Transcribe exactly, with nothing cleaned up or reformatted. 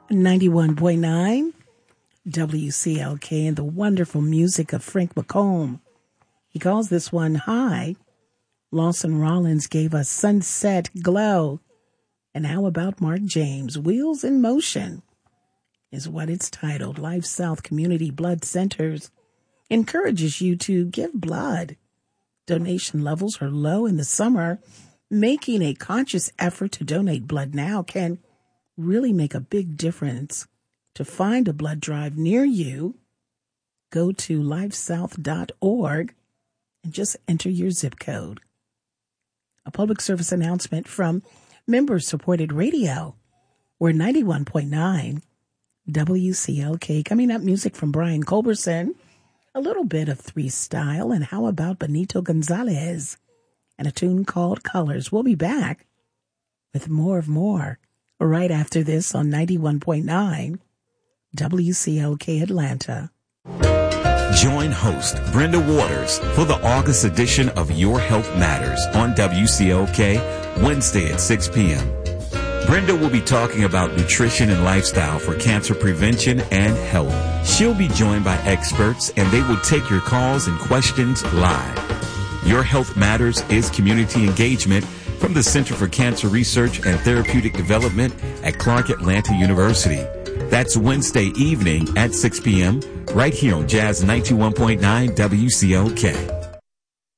ninety-one point nine W C L K and the wonderful music of Frank McComb. He calls this one High. Lawson Rollins gave us Sunset Glow. And how about Mark James? Wheels in Motion is what it's titled. Life South Community Blood Centers encourages you to give blood. Donation levels are low in the summer. Making a conscious effort to donate blood now can really make a big difference. To find a blood drive near you, go to life south dot org and just enter your zip code. A public service announcement from member-supported radio. We're ninety-one point nine W C L K. Coming up, music from Brian Culberson, a little bit of Three Style, and how about Benito Gonzalez and a tune called Colors. We'll be back with more of more right after this on ninety-one point nine W C L K Atlanta. Join host Brenda Waters for the August edition of Your Health Matters on W C L K Wednesday at six p.m. Brenda will be talking about nutrition and lifestyle for cancer prevention and health. She'll be joined by experts and they will take your calls and questions live. Your Health Matters is community engagement from the Center for Cancer Research and Therapeutic Development at Clark Atlanta University. That's Wednesday evening at six p.m. right here on Jazz ninety-one point nine W C L K.